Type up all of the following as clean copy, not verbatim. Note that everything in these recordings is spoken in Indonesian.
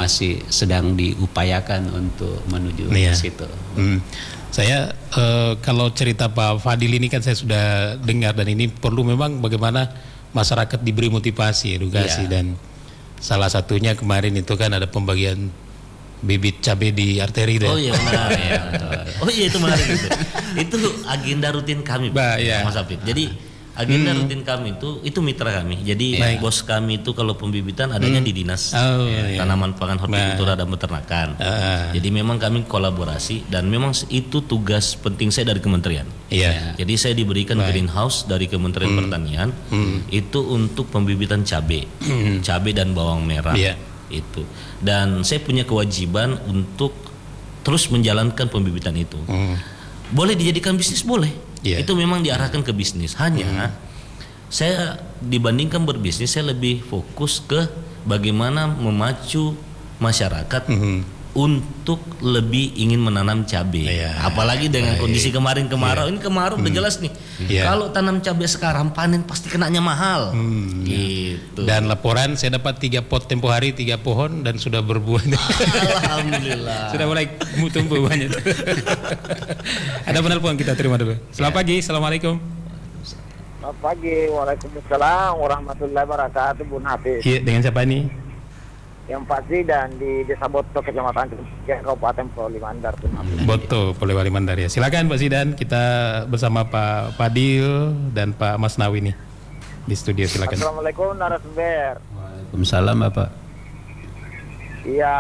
masih sedang diupayakan untuk menuju ke situ. Saya kalau cerita Pak Fadil ini kan saya sudah dengar, dan ini perlu memang bagaimana masyarakat diberi motivasi, edukasi, dan salah satunya kemarin itu kan ada pembagian bibit cabai di arteri deh. Oh iya benar. Oh iya itu menarik itu. Itu agenda rutin kami, Mas Apip. Jadi agenda rutin kami itu mitra kami. Jadi bos kami itu kalau pembibitan adanya di dinas tanaman pangan, hortikultura dan peternakan. Jadi memang kami kolaborasi, dan memang itu tugas penting saya dari kementerian. Jadi saya diberikan greenhouse dari Kementerian Pertanian itu untuk pembibitan cabai dan bawang merah. Itu, dan saya punya kewajiban untuk terus menjalankan pembibitan itu. Boleh dijadikan bisnis, boleh. Itu memang diarahkan ke bisnis. Hanya saya dibandingkan berbisnis, saya lebih fokus ke bagaimana memacu masyarakat untuk lebih ingin menanam cabai. Apalagi dengan kondisi kemarin kemarau. Ini kemarau udah jelas nih. Kalau tanam cabai sekarang, panen pasti kenanya mahal. Gitu. Dan laporan saya dapat 3 pot tempo hari, 3 pohon, dan sudah berbuah. Alhamdulillah. Sudah mulai tumbuh banyak. Ada penelpon, kita terima dulu. Selamat pagi, assalamualaikum. Selamat pagi, waalaikumsalam warahmatullahi wabarakatuh, Bun Hafiz. Iya, dengan siapa ini? Yang pasti, dan di Desa Boto, Kecamatan Kabupaten Polewali Mandar. Boto, Polewali Mandar ya. Silakan Pak Zidan, kita bersama Pak Fadil dan Pak Mas Nawi nih di studio, silakan. Assalamualaikum narasumber. Waalaikumsalam Bapak. Iya,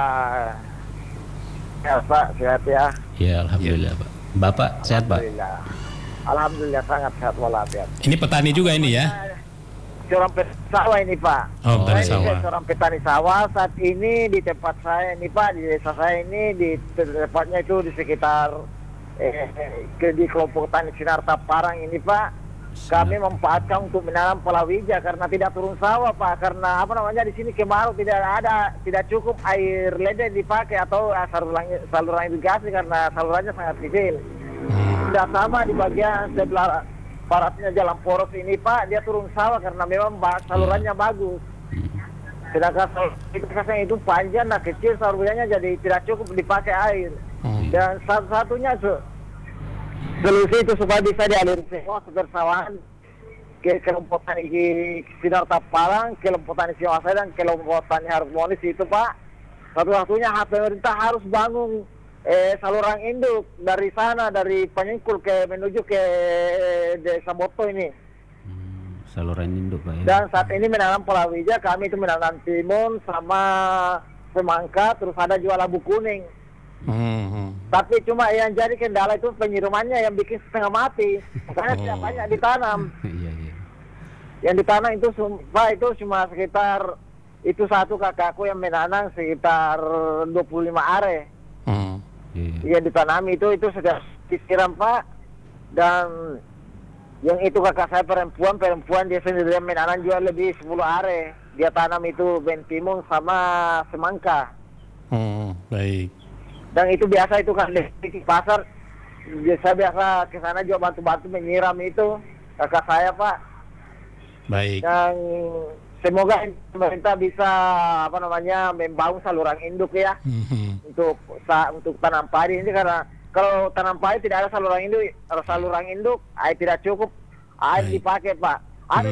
Pak, sehat ya. Ya alhamdulillah Pak. Bapak sehat Pak? Alhamdulillah sangat sehat walafiat. Ini petani juga ini ya? Seorang petani sawah ini Pak. Petani sawah. Seorang petani sawah saat ini di tempat saya ini Pak, di desa saya ini, di tepatnya itu di sekitar di kelompok tani Sinar Taparang ini Pak. Kami memanfaatkan untuk menanam palawija karena tidak turun sawah Pak, karena di sini kemarau tidak cukup air lede dipakai atau saluran irigasi karena salurannya sangat kecil. Tidak sama di bagian sebelah baratnya Jalan Poros ini Pak, dia turun sawah karena memang salurannya bagus. Sedangkan saluran itu panjang dan kecil, salurannya jadi tidak cukup dipakai air. Dan satu-satunya solusi itu supaya bisa dialiri semua ke persawahan, ke kelompok tani Sinar Taparang, kelompok tani Siwasai, dan kelompok tani Harmonis itu Pak. Satu-satunya pemerintah harus bangun saluran induk dari sana, dari Penyengkul menuju ke Desa Boto ini. Saluran induk Pak ya. Dan saat ini menanam palawija, kami itu menanam timun sama semangka, terus ada jual labu kuning. Tapi cuma yang jadi kendala itu penyirumannya yang bikin setengah mati, makanya tidak banyak ditanam. Yang ditanam itu Pak, itu cuma sekitar, itu satu kakakku yang menanam sekitar 25 are. Yang ditanami itu sudah disiram Pak. Dan yang itu kakak saya perempuan dia sendiri menanam juga lebih 10 are. Dia tanam itu bentimun sama semangka. Baik. Dan itu biasa itu kan di pasar, biasa ke sana juga bantu-bantu menyiram itu kakak saya Pak. Baik. Dan semoga pemerintah bisa membangun saluran induk ya. Untuk tanam padi ini, karena kalau tanam padi tidak ada saluran induk, air tidak cukup, air dipakai Pak. Ada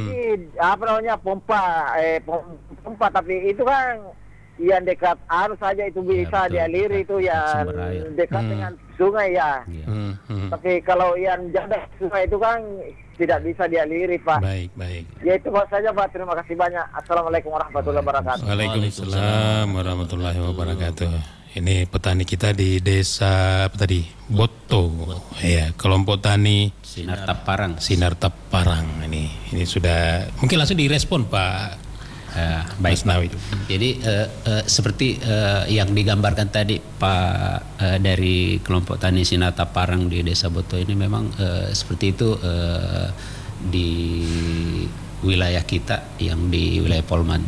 pompa, tapi itu kan yang dekat arus saja itu bisa dialiri, itu yang dekat dengan sungai ya. Tapi kalau yang jauh sungai itu kan tidak bisa dialiri Pak. Baik. Ya itu saja Pak, terima kasih banyak. Assalamualaikum warahmatullahi wabarakatuh. Waalaikumsalam warahmatullahi wabarakatuh. Ini petani kita di desa Boto. Ya, kelompok tani Sinar Taparang. Ini sudah mungkin langsung direspon Pak. Baik Nawi. Jadi seperti yang digambarkan tadi Pak dari kelompok tani Sinar Taparang di Desa Boto ini, memang seperti itu di wilayah kita yang di wilayah Polman.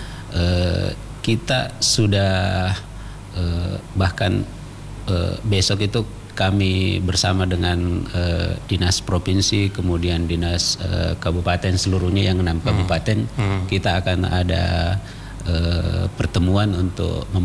Kita sudah bahkan besok itu kami bersama dengan dinas provinsi, kemudian dinas kabupaten seluruhnya yang 6 kabupaten, kita akan ada pertemuan untuk